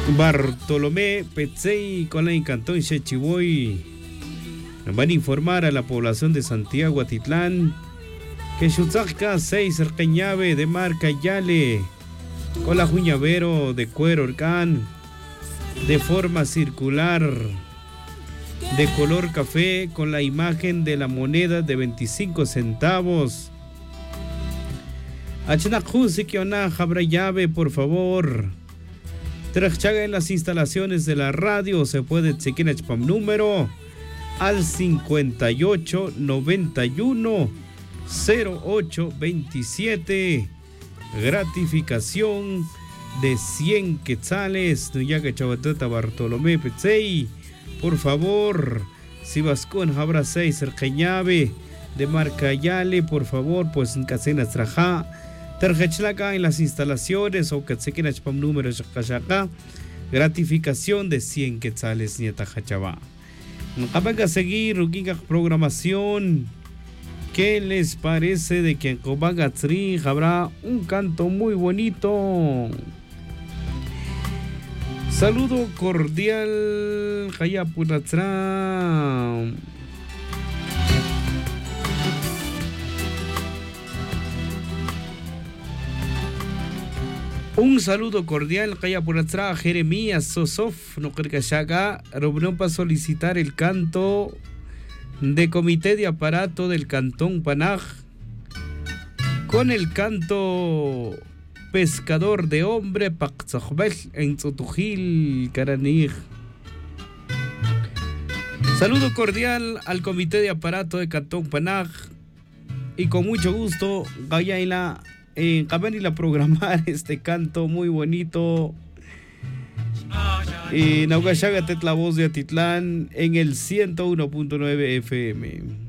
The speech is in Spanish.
Bartolomé Petzey con la Cantón Chechiboy nos van a informar a la población de Santiago Atitlán que Xutzajca 6 Cerqueñave de marca Yale con la Juñavero de cuero orcán de forma circular de color café con la imagen de la moneda de 25 centavos. Achnajusikiona Jabrayave, por favor. Trachaga en las instalaciones de la radio se puede chequear el número al 58 91 08 27. Gratificación de 100 quetzales. Nuyaga Chabatata Bartolomé Petzey. Por favor, si vas con Jabra 6 Cerqueñave de marca Yale, por favor, pues en Casena Trajá. Terjechlaca en las instalaciones o que se quieran chapam número acá. Gratificación de 100 quetzales nieta Hachaba. Acaban a seguir Rukinga programación. ¿Qué les parece de que en Cobagatzri habrá un canto muy bonito? Saludo cordial Hayapuratzra. Un saludo cordial Hayapuratzra Jeremías Sosof Nokerkashaga reunión para solicitar el canto de comité de aparato del Cantón Panaj con el canto Pescador de Hombre Paxajbel en Tzotujil Caranij. Saludo cordial al comité de aparato de Cantón Panaj y con mucho gusto Gayaila acaban de programar este canto muy bonito Naugashaga Tetla Voz de Atitlán en el 101.9 FM.